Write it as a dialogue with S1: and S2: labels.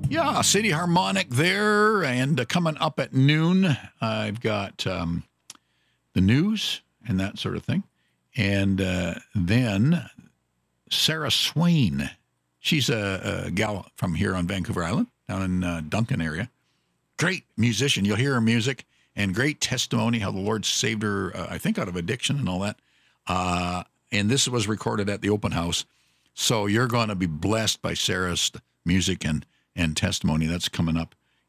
S1: Yeah, City Harmonic there. And coming up at noon, I've got the news and that sort of thing. And then Sarah Swain. She's a gal from here on Vancouver Island, down in Duncan area. Great musician. You'll hear her music and great testimony how the Lord saved her, I think, out of addiction and all that. And this was recorded at the open house. So you're going to be blessed by Sarah's music and testimony. That's coming up